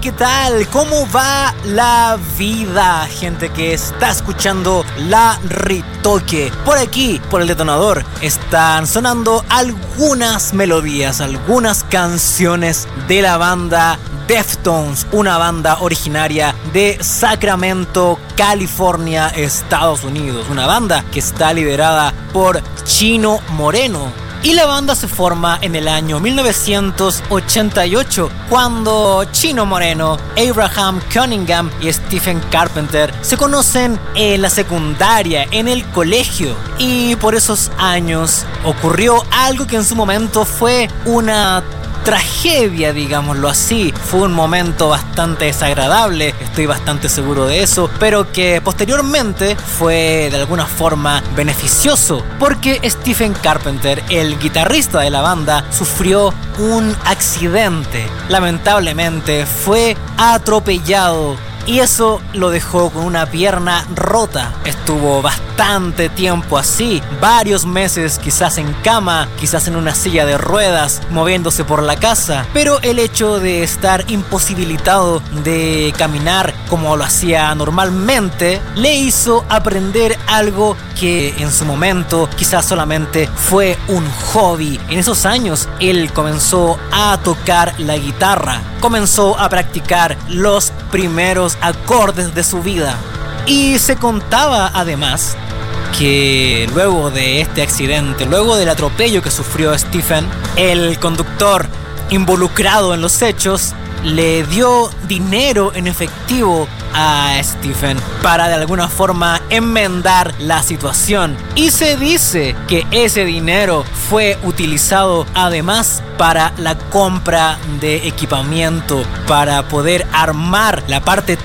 ¿qué tal? ¿Cómo va la vida, gente que está escuchando La Ritoque? Por aquí, por el detonador, están sonando algunas melodías, algunas canciones de la banda Deftones, una banda originaria de Sacramento, California, Estados Unidos. Una banda que está liderada por Chino Moreno. Y la banda se forma en el año 1988, cuando Chino Moreno, Abraham Cunningham y Stephen Carpenter se conocen en la secundaria, en el colegio. Y por esos años ocurrió algo que en su momento fue una tragedia, digámoslo así. Fue un momento bastante desagradable, estoy bastante seguro de eso, pero que posteriormente fue de alguna forma beneficioso, porque Stephen Carpenter, el guitarrista de la banda, sufrió un accidente. Lamentablemente fue atropellado y eso lo dejó con una pierna rota. Estuvo bastante tiempo así, varios meses, quizás en cama, quizás en una silla de ruedas, moviéndose por la casa. Pero el hecho de estar imposibilitado de caminar como lo hacía normalmente le hizo aprender algo que en su momento quizás solamente fue un hobby. En esos años él comenzó a tocar la guitarra, comenzó a practicar los primeros acordes de su vida. Y se contaba además que luego de este accidente, luego del atropello que sufrió Stephen, el conductor involucrado en los hechos le dio dinero en efectivo a Stephen para de alguna forma enmendar la situación. Y se dice que ese dinero fue utilizado además para la compra de equipamiento para poder armar la parte